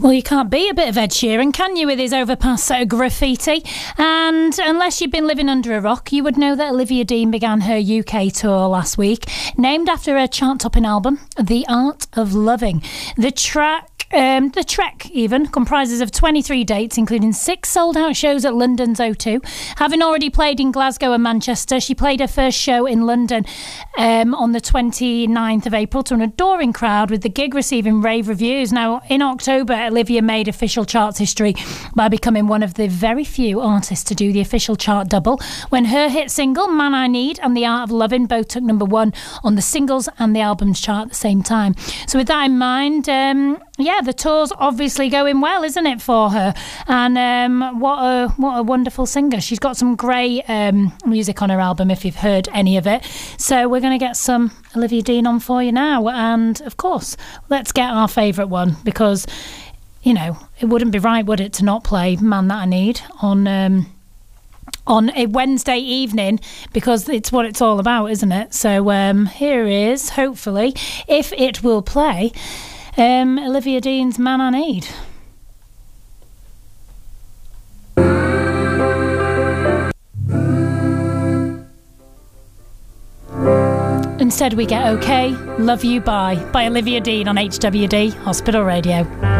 Well, you can't beat a bit of Ed Sheeran, can you, with his overpass graffiti? And unless you've been living under a rock, you would know that Olivia Dean began her UK tour last week, named after her chart-topping album, The Art of Loving. The trek even comprises of 23 dates, including 6 sold-out shows at London's O2. Having already played in Glasgow and Manchester, she played her first show in London on the 29th of April to an adoring crowd, with the gig receiving rave reviews. Now, in October, Olivia made official charts history by becoming one of the very few artists to do the official chart double, when her hit single, Man I Need, and The Art of Loving both took number 1 on the singles and the albums chart at the same time. So with that in mind, the tour's obviously going well, isn't it, for her? And what a wonderful singer. She's got some great music on her album, if you've heard any of it. So we're going to get some Olivia Dean on for you now. And, of course, let's get our favourite one, because, you know, it wouldn't be right, would it, to not play Man That I Need on a Wednesday evening, because it's what it's all about, isn't it? So here is, hopefully, if it will play, Olivia Dean's Man I Need. Instead we get OK, Love You Bye by Olivia Dean on HWD Hospital Radio.